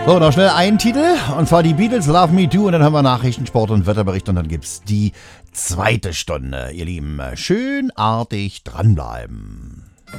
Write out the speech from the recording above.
So, noch schnell einen Titel, und zwar die Beatles, Love Me Do, und dann haben wir Nachrichten, Sport und Wetterbericht, und dann gibt's die zweite Stunde. Ihr Lieben, schön artig dranbleiben.